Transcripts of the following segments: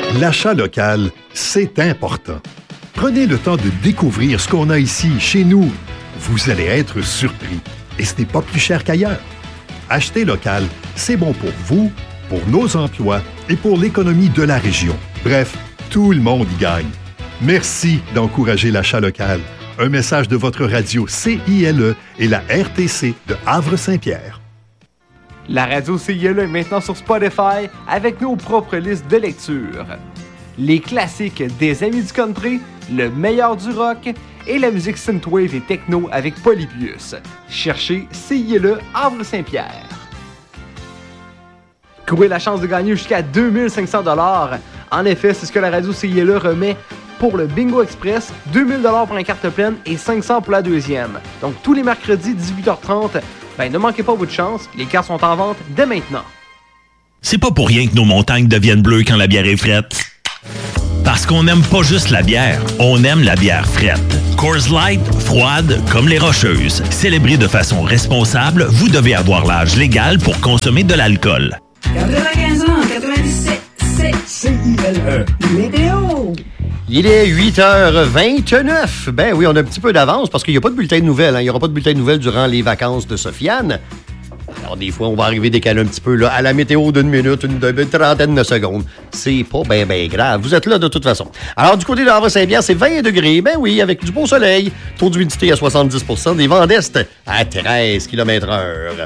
L'achat local, c'est important. Prenez le temps de découvrir ce qu'on a ici, chez nous. Vous allez être surpris. Et ce n'est pas plus cher qu'ailleurs. Acheter local, c'est bon pour vous, pour nos emplois et pour l'économie de la région. Bref, tout le monde y gagne. Merci d'encourager l'achat local. Un message de votre radio CILE et la RTC de Havre-Saint-Pierre. La radio CILE est maintenant sur Spotify avec nos propres listes de lecture. Les classiques des amis du country, le meilleur du rock et la musique synthwave et techno avec Polybius. Cherchez CILE Havre-Saint-Pierre. Courez la chance de gagner jusqu'à 2500 $. En effet, c'est ce que la radio CILE remet pour le Bingo Express, 2000 $ pour la carte pleine et 500 pour la deuxième. Donc tous les mercredis 18h30, ne manquez pas votre chance, les cartes sont en vente dès maintenant. C'est pas pour rien que nos montagnes deviennent bleues quand la bière est frette. Parce qu'on n'aime pas juste la bière, on aime la bière frette. Coors Light, froide comme les Rocheuses. Célébrée de façon responsable, vous devez avoir l'âge légal pour consommer de l'alcool. 95 ans, 97, c'est CILE. Météo. Il est 8h29. Ben oui, on a un petit peu d'avance parce qu'il n'y a pas de bulletin de nouvelles. Il n'y aura pas de bulletin de nouvelles durant les vacances de Sofiane. Alors, des fois, on va arriver décaler un petit peu là, à la météo d'une minute, une trentaine de secondes. C'est pas bien grave. Vous êtes là de toute façon. Alors, du côté de Havre-Saint-Pierre, c'est 20 degrés. Ben oui, avec du beau soleil. Taux d'humidité à 70%. Des vents d'est à 13 km/h.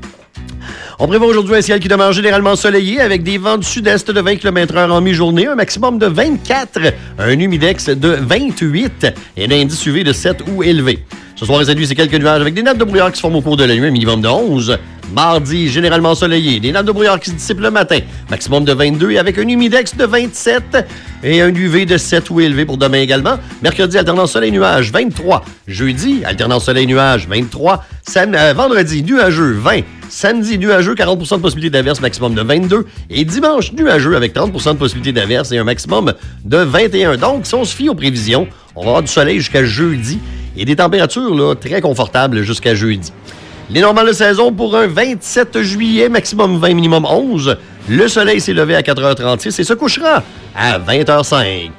On prévoit aujourd'hui un ciel qui demeure généralement ensoleillé avec des vents du sud-est de 20 km/h en mi-journée, un maximum de 24, un humidex de 28 et un indice UV de 7 ou élevé. Ce soir et cette nuit, c'est quelques nuages avec des nappes de brouillard qui se forment au cours de la nuit, un minimum de 11. Mardi, généralement ensoleillé, des nappes de brouillard qui se dissipent le matin, maximum de 22 et avec un humidex de 27 et un UV de 7 ou élevé pour demain également. Mercredi, alternance soleil-nuage, 23. Jeudi, alternance soleil-nuage, 23. Vendredi, nuageux, 20. Samedi, nuageux, 40% de possibilité d'averse, maximum de 22. Et dimanche, nuageux avec 30% de possibilité d'averse et un maximum de 21. Donc, si on se fie aux prévisions, on va avoir du soleil jusqu'à jeudi et des températures là, très confortables jusqu'à jeudi. Les normales de saison pour un 27 juillet, maximum 20, minimum 11. Le soleil s'est levé à 4h36 et se couchera à 20h05.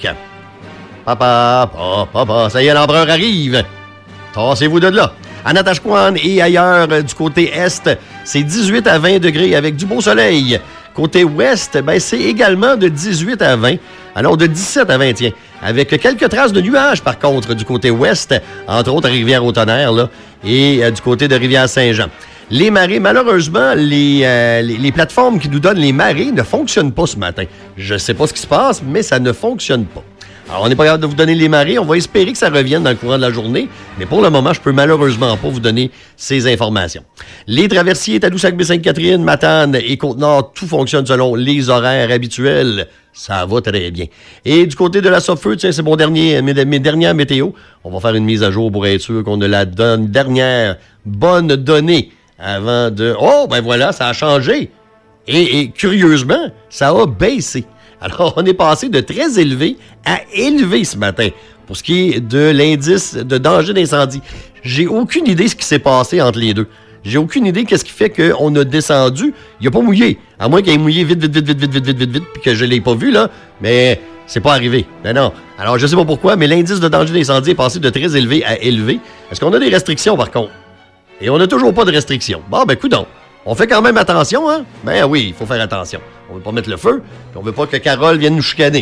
Papa, ça y est, l'empereur arrive. Tassez-vous de là. À Natashquan et ailleurs du côté est, c'est 18 à 20 degrés avec du beau soleil. Côté ouest, c'est également de 18 à 20. Alors, de 17 à 20, tiens. Avec quelques traces de nuages, par contre, du côté ouest, entre autres à Rivière-au-Tonnerre, là, et du côté de Rivière-Saint-Jean. Les marées, malheureusement, les plateformes qui nous donnent les marées ne fonctionnent pas ce matin. Je ne sais pas ce qui se passe, mais ça ne fonctionne pas. Alors, on n'est pas capable de vous donner les marées. On va espérer que ça revienne dans le courant de la journée. Mais pour le moment, je peux malheureusement pas vous donner ces informations. Les traversiers, Tadoussac-Baie-Sainte-Catherine, Matane et Côte-Nord, tout fonctionne selon les horaires habituels. Ça va très bien. Et du côté de la Sopfeu, tiens, c'est mes dernières météos. On va faire une mise à jour pour être sûr qu'on a la dernière bonne donnée avant de... Oh, voilà, ça a changé. Et curieusement, ça a baissé. Alors, on est passé de très élevé à élevé ce matin pour ce qui est de l'indice de danger d'incendie. J'ai aucune idée de ce qui s'est passé entre les deux. J'ai aucune idée qu'est-ce qui fait qu'on a descendu. Il n'a pas mouillé. À moins qu'il ait mouillé vite, puis que je ne l'ai pas vu, là. Mais c'est pas arrivé. Non. Alors, je sais pas pourquoi, mais l'indice de danger d'incendie est passé de très élevé à élevé. Est-ce qu'on a des restrictions, par contre? Et on n'a toujours pas de restrictions. Bon, coudonc. On fait quand même attention, hein? Ben oui, il faut faire attention. On veut pas mettre le feu, puis on veut pas que Carole vienne nous chicaner.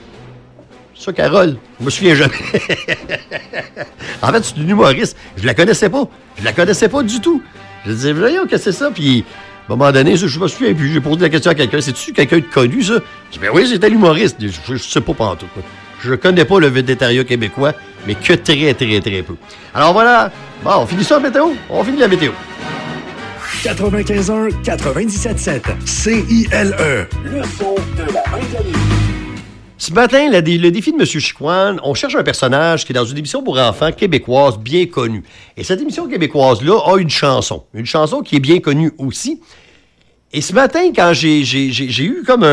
Ça, Carole, je me souviens jamais. En fait, c'est une humoriste. Je la connaissais pas. Je la connaissais pas du tout. Je disais, voyons, qu'est-ce que c'est ça? Puis, à un moment donné, je me souviens, puis j'ai posé la question à quelqu'un. C'est-tu quelqu'un de connu, ça? Je dis, ben oui, c'était l'humoriste. Je sais pas pantoute. Je connais pas le végétariat québécois, mais que très, très, très peu. Alors voilà. Bon, on finit ça, la météo? On finit la météo. 95.1, 97.7. CILE. Le son de la Mancanie. Ce matin, le défi de M. Chicoine, on cherche un personnage qui est dans une émission pour enfants québécoise bien connue. Et cette émission québécoise-là a une chanson qui est bien connue aussi. Et ce matin, quand j'ai eu comme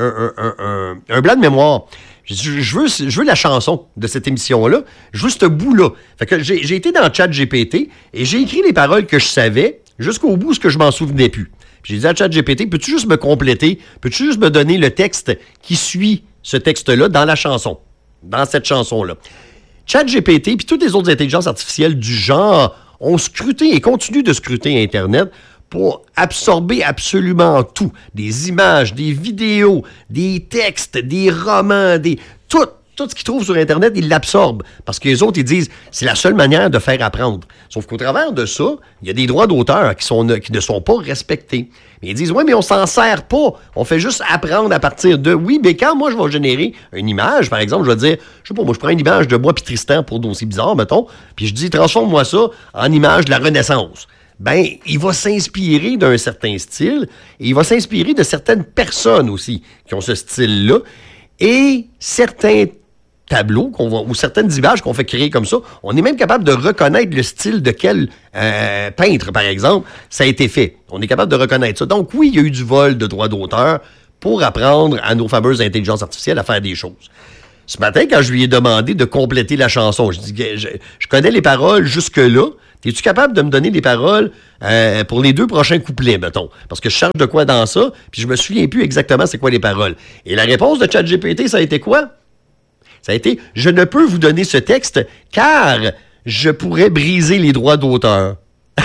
un blanc de mémoire, je veux la chanson de cette émission-là, je veux ce bout-là. Fait que j'ai été dans le chat GPT et j'ai écrit les paroles que je savais jusqu'au bout, ce que je m'en souvenais plus. Puis j'ai dit à ChatGPT, peux-tu juste me compléter? Peux-tu juste me donner le texte qui suit ce texte-là dans la chanson, dans cette chanson-là. ChatGPT puis toutes les autres intelligences artificielles du genre ont scruté et continuent de scruter Internet pour absorber absolument tout. Des images, des vidéos, des textes, des romans, tout ce qu'ils trouvent sur Internet, ils l'absorbent. Parce que les autres, ils disent, c'est la seule manière de faire apprendre. Sauf qu'au travers de ça, il y a des droits d'auteur qui ne sont pas respectés. Mais ils disent, oui, mais on s'en sert pas. On fait juste apprendre à partir de... Oui, mais quand moi, je vais générer une image, par exemple, je vais dire, je sais pas, moi, je prends une image de moi puis Tristan pour Dossier bizarre, mettons, puis je dis, transforme-moi ça en image de la Renaissance. Ben, il va s'inspirer d'un certain style et il va s'inspirer de certaines personnes aussi qui ont ce style-là. Et certains tableaux ou certaines images qu'on fait créer comme ça, on est même capable de reconnaître le style de quel peintre, par exemple, ça a été fait. On est capable de reconnaître ça. Donc oui, il y a eu du vol de droits d'auteur pour apprendre à nos fameuses intelligences artificielles à faire des choses. Ce matin, quand je lui ai demandé de compléter la chanson, je dis que je connais les paroles jusque-là. Es-tu capable de me donner les paroles pour les 2 prochains couplets, mettons? Parce que je cherche de quoi dans ça, puis je me souviens plus exactement c'est quoi les paroles. Et la réponse de ChatGPT, ça a été quoi? Ça a été « Je ne peux vous donner ce texte car je pourrais briser les droits d'auteur. »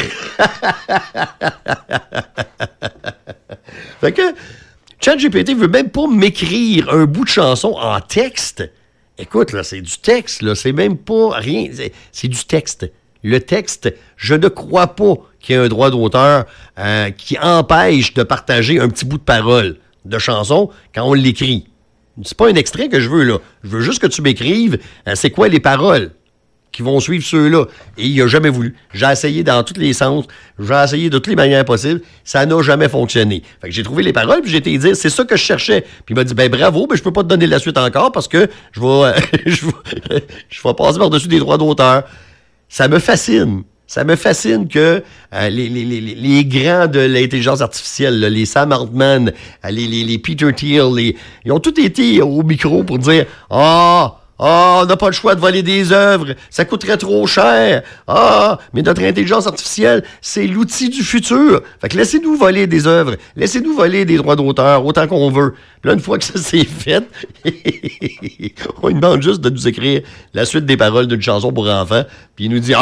Fait que ChatGPT veut même pas m'écrire un bout de chanson en texte. Écoute, là, c'est du texte, là, c'est même pas rien, c'est du texte. Le texte, je ne crois pas qu'il y ait un droit d'auteur qui empêche de partager un petit bout de parole de chanson quand on l'écrit. C'est pas un extrait que je veux, là. Je veux juste que tu m'écrives c'est quoi les paroles qui vont suivre ceux-là. Et il n'a jamais voulu. J'ai essayé dans tous les sens. J'ai essayé de toutes les manières possibles. Ça n'a jamais fonctionné. Fait que j'ai trouvé les paroles, puis j'ai été dire, c'est ça que je cherchais. Puis il m'a dit, ben bravo, mais je peux pas te donner la suite encore parce que je vais passer par-dessus des droits d'auteur. Ça me fascine. Ça me fascine que les grands de l'intelligence artificielle, là, les Sam Altman, les Peter Thiel, ils ont tous été au micro pour dire « on n'a pas le choix de voler des œuvres, ça coûterait trop cher. Mais notre intelligence artificielle, c'est l'outil du futur. Fait que laissez-nous voler des œuvres, laissez-nous voler des droits d'auteur autant qu'on veut. » Puis là, une fois que ça s'est fait, on lui demande juste de nous écrire la suite des paroles d'une chanson pour enfants, puis il nous dit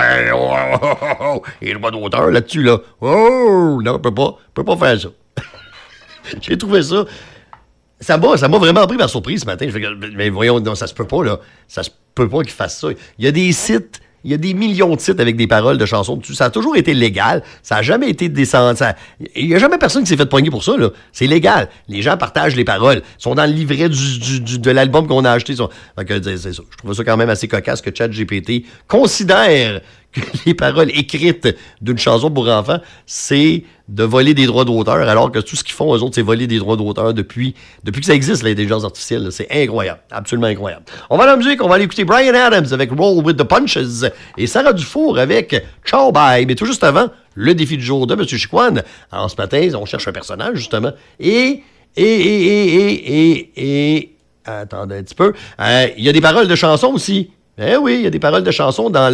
les droits d'auteur là-dessus, là. Non, on peut pas faire ça. J'ai trouvé ça. Ça m'a vraiment pris par surprise ce matin. Je fais, mais voyons, non, ça se peut pas, là. Ça se peut pas qu'ils fassent ça. Il y a des sites, il y a des millions de sites avec des paroles de chansons dessus. Ça a toujours été légal. Ça a jamais été descendant. Il y a jamais personne qui s'est fait pogner pour ça, là. C'est légal. Les gens partagent les paroles. Ils sont dans le livret de l'album qu'on a acheté. Donc, c'est ça. Je trouve ça quand même assez cocasse que ChatGPT considère que les paroles écrites d'une chanson pour enfants, c'est de voler des droits d'auteur, alors que tout ce qu'ils font, eux autres, c'est voler des droits d'auteur depuis que ça existe, l'intelligence artificielle. Là. C'est incroyable. Absolument incroyable. On va à la musique, on va aller écouter Bryan Adams avec Roll with the Punches et Sarah Dufour avec Ciao Bye. Mais tout juste avant, le défi du jour de M. Chicoine. Alors, ce matin, on cherche un personnage, justement. Et attendez un petit peu. Il y a des paroles de chansons aussi. Eh oui, il y a des paroles de chansons dans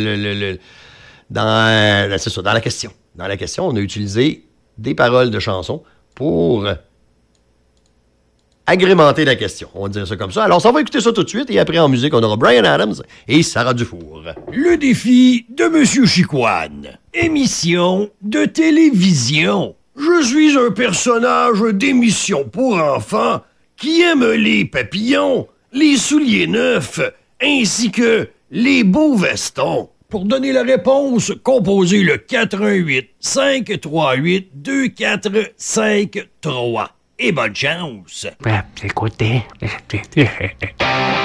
c'est ça, dans la question. Dans la question, on a utilisé des paroles de chansons pour agrémenter la question. On va dire ça comme ça. Alors, on va écouter ça tout de suite et après, en musique, on aura Bryan Adams et Sarah Dufour. Le défi de M. Chicoine. Émission de télévision. Je suis un personnage d'émission pour enfants qui aime les papillons, les souliers neufs, ainsi que les beaux vestons. Pour donner la réponse, composez le 418-538-2453. Et bonne chance! Écoutez.